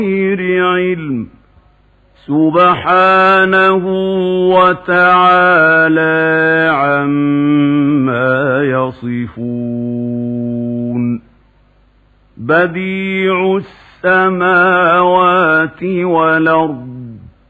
غير علم سبحانه وتعالى عما يصفون بديع السماوات والأرض